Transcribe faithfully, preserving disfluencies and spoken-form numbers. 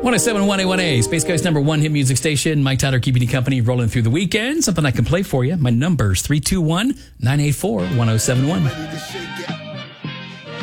one oh seven point one A one A, Space Guy's number one hit music station. Mike Tyler keeping you company, rolling through the weekend. Something I can play for you. My number's three two one, nine eight four, one oh seven one.